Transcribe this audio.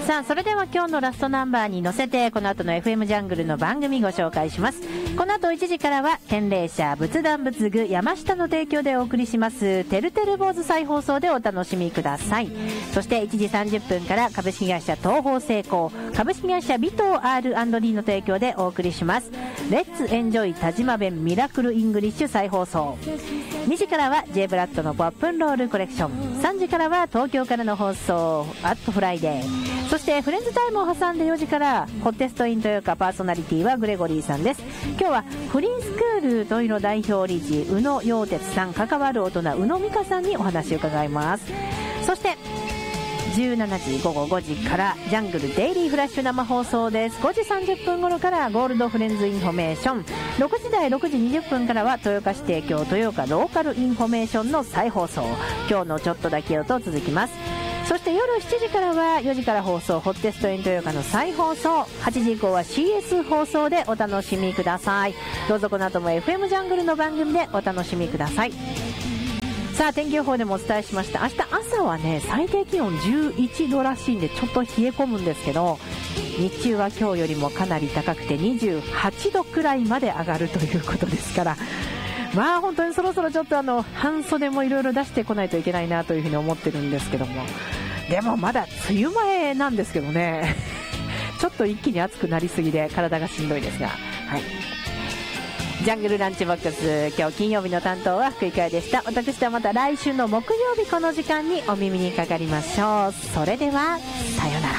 さあ、それでは今日のラストナンバーに乗せてこの後の FM ジャングルの番組ご紹介します。この後1時からは天霊社仏壇仏具山下の提供でお送りしますてるてる坊主再放送でお楽しみください。そして1時30分から株式会社東方成功株式会社尾藤 R&D の提供でお送りしますレッツエンジョイ田島弁ミラクルイングリッシュ再放送。2時からは J ブラッドのポップンロールコレクション。3時からは東京からの放送アットフライデー。そしてフレンズタイムを挟んで4時からホッテストインというかパーソナリティはグレゴリーさんです。今日はフリースクールというの代表理事宇野陽哲さん、関わる大人宇野美香さんにお話を伺います。そして17時午後5時からジャングルデイリーフラッシュ生放送です。5時30分頃からゴールドフレンズインフォメーション。6時台6時20分からは豊岡市提供豊岡ローカルインフォメーションの再放送。今日のちょっとだけよと続きます。そして夜7時からは4時から放送ホッテストイン豊岡の再放送。8時以降は CS 放送でお楽しみください。どうぞこの後も FM ジャングルの番組でお楽しみください。さあ、天気予報でもお伝えしました。明日朝はね、最低気温11度らしいんでちょっと冷え込むんですけど、日中は今日よりもかなり高くて28度くらいまで上がるということですから、まあ本当にそろそろちょっと半袖もいろいろ出してこないといけないなというふうに思ってるんですけども、でもまだ梅雨前なんですけどねちょっと一気に暑くなりすぎで体がしんどいですが、はい。ジャングルランチボックス、今日金曜日の担当は福井香でした。私はまた来週の木曜日この時間にお耳にかかりましょう。それではさよなら。